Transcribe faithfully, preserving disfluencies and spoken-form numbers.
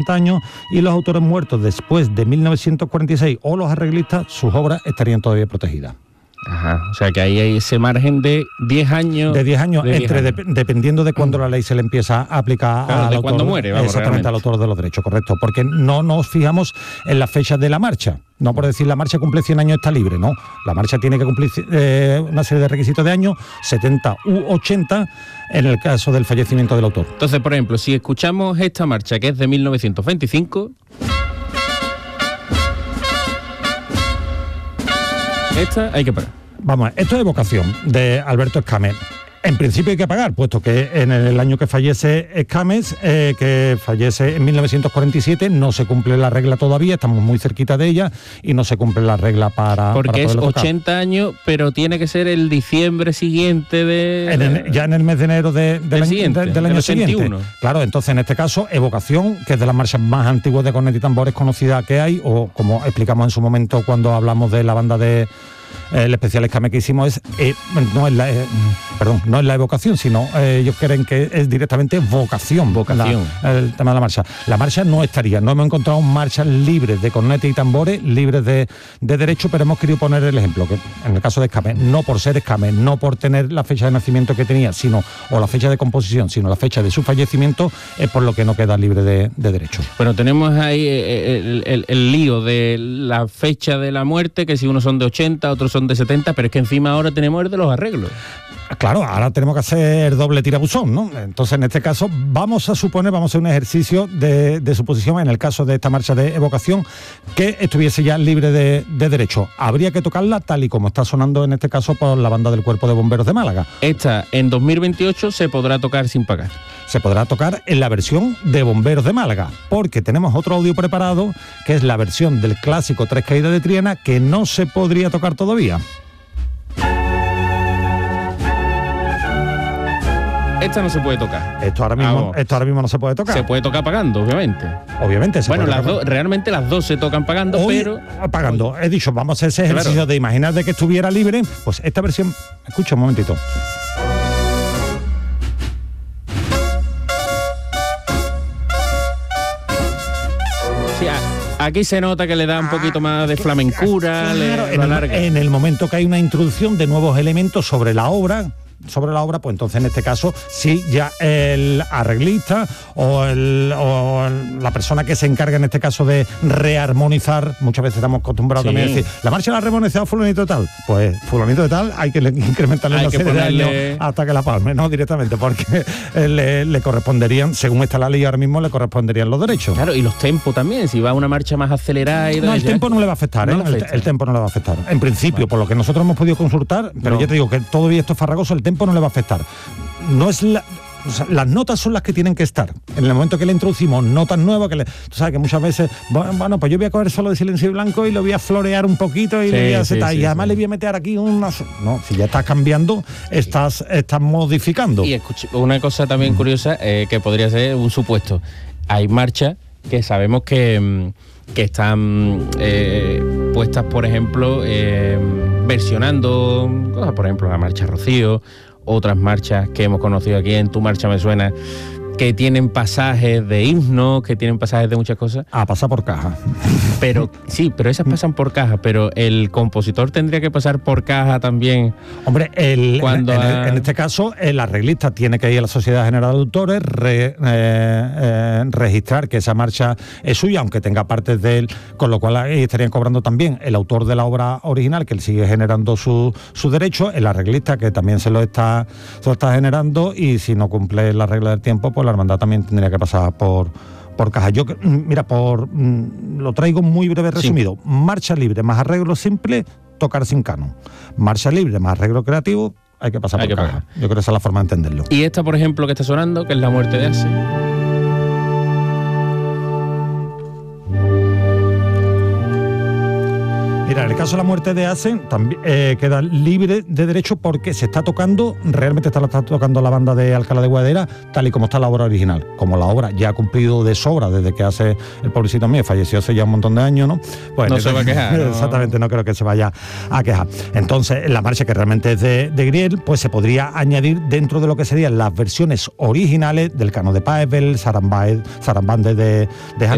ochenta años, y los autores muertos después de mil novecientos cuarenta y seis o los arreglistas, sus obras estarían todavía protegidas. Ajá, o sea que ahí hay ese margen de diez años. De diez años, de diez entre años. De, dependiendo de cuándo la ley se le empieza a aplicar claro, al de autor. cuando muere, vamos, exactamente, realmente. al autor de los derechos, correcto. Porque no nos fijamos en las fechas de la marcha. No por decir la marcha cumple cien años, está libre, no. La marcha tiene que cumplir eh, una serie de requisitos de años, setenta u ochenta, en el caso del fallecimiento del autor. Entonces, por ejemplo, si escuchamos esta marcha, que es de mil novecientos veinticinco... esta hay que pagar. Vamos, esto es Evocación, de Alberto Escames. En principio hay que pagar, puesto que en el año que fallece Escames, eh, que fallece en mil novecientos cuarenta y siete, no se cumple la regla todavía, estamos muy cerquita de ella, y no se cumple la regla para... Porque para es tocar. ochenta años, pero tiene que ser el diciembre siguiente de... En el, ya en el mes de enero de, del, del, año, siguiente, de, del del año ochenta y uno. siguiente. Claro, entonces en este caso, Evocación, que es de las marchas más antiguas de cornet y tambores conocida que hay, o como explicamos en su momento cuando hablamos de la banda de... el especial Escames que hicimos es eh, no es la eh, perdón no es la evocación, sino eh, ellos creen que es directamente vocación vocación la, el tema de la marcha. La marcha no estaría, no hemos encontrado marchas libres de cornetes y tambores, libres de, de derecho, pero hemos querido poner el ejemplo que en el caso de Escames, no por ser Escames, no por tener la fecha de nacimiento que tenía, sino o la fecha de composición, sino la fecha de su fallecimiento, es por lo que no queda libre de, de derecho. Bueno, tenemos ahí el, el, el lío de la fecha de la muerte, que si unos son de ochenta, otros son de setenta, pero es que encima ahora tenemos el de los arreglos. Claro, ahora tenemos que hacer doble tirabuzón, ¿no? Entonces, en este caso, vamos a suponer, vamos a hacer un ejercicio de, de suposición, en el caso de esta marcha de evocación, que estuviese ya libre de, de derecho. Habría que tocarla tal y como está sonando en este caso por la banda del Cuerpo de Bomberos de Málaga. Esta, en dos mil veintiocho, se podrá tocar sin pagar. Se podrá tocar en la versión de Bomberos de Málaga, porque tenemos otro audio preparado, que es la versión del clásico Tres Caídas de Triana, que no se podría tocar todavía. Esta no se puede tocar. Esto ahora mismo, esto ahora mismo no se puede tocar. Se puede tocar pagando, obviamente. Obviamente. Se bueno, puede las tocar. dos, realmente las dos se tocan pagando, Hoy, pero... Pagando. He dicho, vamos a hacer ese ejercicio claro. de imaginar de que estuviera libre. Pues esta versión... Escucha un momentito. Sí, aquí se nota que le da un poquito más de flamencura, claro, le, en, el, larga. en el momento que hay una introducción de nuevos elementos sobre la obra, sobre la obra, pues entonces en este caso sí ya el arreglista o, el, o el, la persona que se encarga en este caso de rearmonizar, muchas veces estamos acostumbrados sí. también a decir, la marcha la ha armonizado fulanito de tal, pues fulanito de tal hay que incrementarle hay una que serie ponerle... de años hasta que la palme, no directamente, porque le, le corresponderían, según está la ley ahora mismo, le corresponderían los derechos. Claro, y los tempos también, si va una marcha más acelerada y no, el tempo no le va a afectar, no ¿eh? el, el tempo no le va a afectar, en principio, vale. por lo que nosotros hemos podido consultar, pero no. ya te digo que todavía esto es farragoso, el tempo no le va a afectar. No es la, o sea, las notas son las que tienen que estar. En el momento que le introducimos notas nuevas, que le, tú sabes que muchas veces, bueno, pues yo voy a coger solo de Silencio y Blanco y lo voy a florear un poquito y sí, le voy a hacer, sí, y sí, además sí. le voy a meter aquí una... No, si ya estás cambiando, estás, estás modificando. Y escuché, una cosa también mm. curiosa, eh, que podría ser un supuesto. Hay marchas que sabemos que, que están eh, puestas, por ejemplo, eh, versionando cosas, por ejemplo, la marcha Rocío, otras marchas que hemos conocido aquí en Tu Marcha Me Suena, que tienen pasajes de himnos, que tienen pasajes de muchas cosas. Ah, pasa por caja. Pero sí, pero esas pasan por caja, pero el compositor tendría que pasar por caja también. Hombre, el, cuando en, a... en este caso, el arreglista tiene que ir a la Sociedad General de Autores, re, eh, eh, registrar que esa marcha es suya, aunque tenga partes de él, con lo cual ahí estarían cobrando también el autor de la obra original, que él sigue generando su, su derecho, el arreglista, que también se lo está, se lo está generando, y si no cumple la regla del tiempo, pues la hermandad también tendría que pasar por, por caja. Yo, mira, por lo traigo muy breve resumido. Sí. Marcha libre más arreglo simple, tocar sin canon. Marcha libre más arreglo creativo, hay que pasar hay por que caja. Pagar. Yo creo que esa es la forma de entenderlo. Y esta, por ejemplo, que está sonando, que es La Muerte de Ase. Mira, en el caso de La Muerte de Ase también eh, queda libre de derecho porque se está tocando, realmente está, está tocando la banda de Alcalá de Guadaira tal y como está la obra original. Como la obra ya ha cumplido de sobra desde que hace el pobrecito mío, falleció hace ya un montón de años, ¿no? Pues no entonces, se va a quejar. ¿no? Exactamente, no creo que se vaya a quejar. Entonces, la marcha, que realmente es de, de Griel, pues se podría añadir dentro de lo que serían las versiones originales del Cano de Paesvel, Sarambande de, de Hanna